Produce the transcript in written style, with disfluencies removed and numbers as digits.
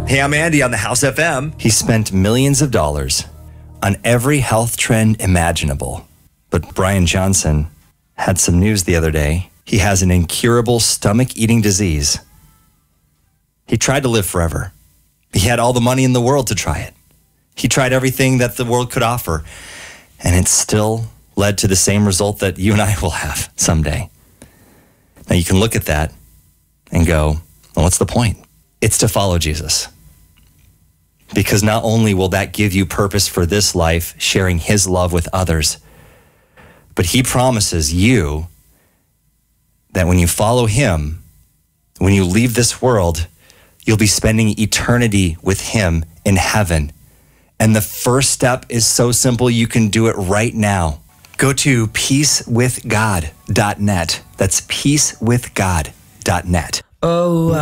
Hey, I'm Andy on the House FM. He spent millions of dollars on every health trend imaginable. But Brian Johnson had some news the other day. He has an incurable stomach-eating disease. He tried to live forever. He had all the money in the world to try it. He tried everything that the world could offer, and it still led to the same result that you and I will have someday. Now, you can look at that and go, well, what's the point? It's to follow Jesus. Because not only will that give you purpose for this life, sharing his love with others, but he promises you that when you follow him, when you leave this world, you'll be spending eternity with him in heaven. And the first step is so simple, you can do it right now. Go to peacewithgod.net. That's peacewithgod.net. Oh,